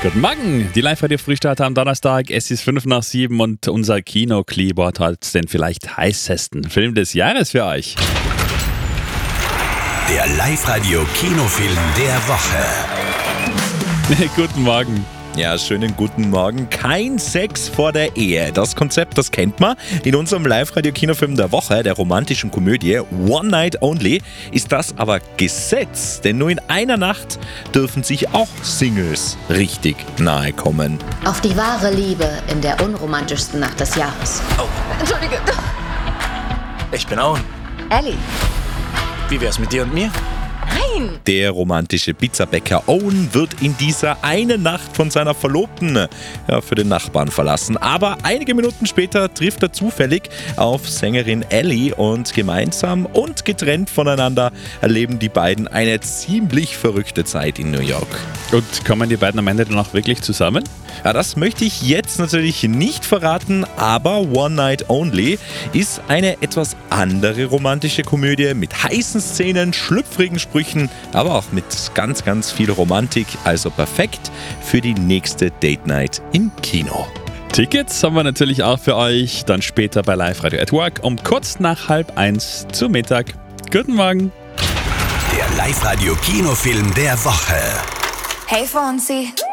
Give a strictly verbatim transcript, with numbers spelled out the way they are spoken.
Guten Morgen, die Live-Radio-Frühstart am Donnerstag. Es ist fünf nach sieben und unser Kino-Kleber hat den vielleicht heißesten Film des Jahres für euch. Der Live-Radio-Kinofilm der Woche. Guten Morgen. Ja, schönen guten Morgen. Kein Sex vor der Ehe. Das Konzept, das kennt man. In unserem Live-Radio-Kinofilm der Woche, der romantischen Komödie One Night Only, ist das aber Gesetz. Denn nur in einer Nacht dürfen sich auch Singles richtig nahe kommen. Auf die wahre Liebe in der unromantischsten Nacht des Jahres. Oh, Entschuldige. Ich bin Owen. Ellie. Wie wär's mit dir und mir? Nein! Der romantische Pizzabäcker Owen wird in dieser einen Nacht von seiner Verlobten ja, für den Nachbarn verlassen. Aber einige Minuten später trifft er zufällig auf Sängerin Ellie und gemeinsam und getrennt voneinander erleben die beiden eine ziemlich verrückte Zeit in New York. Und kommen die beiden am Ende dann auch wirklich zusammen? Ja, das möchte ich jetzt natürlich nicht verraten, aber One Night Only ist eine etwas andere romantische Komödie mit heißen Szenen, schlüpfrigen Sprüchen, aber auch mit ganz, ganz viel Romantik. Also perfekt für die nächste Date Night im Kino. Tickets haben wir natürlich auch für euch dann später bei Live Radio at Work um kurz nach halb eins zu Mittag. Guten Morgen. Der Live-Radio-Kinofilm der Woche. Hey Fonzie.